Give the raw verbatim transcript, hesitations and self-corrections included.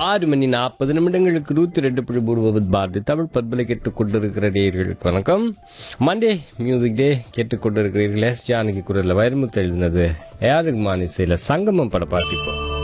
ஆறு மணி நாற்பது நிமிடங்களுக்கு நூற்றி ரெண்டு புள்ளி மூணு பாரதி தமிழ் பண்பலை கேட்டுக்கொண்டிருக்கிற நேயர்களுக்கு வணக்கம். மண்டே மியூசிக் டே கேட்டுக்கொண்டிருக்கிறீர்கள். எஸ் ஜானகி குரலில் வைரமுத்து எழுதினது ஏஆர் ரஹ்மான் இசையில் சங்கமம் பட பார்த்திப்போம்.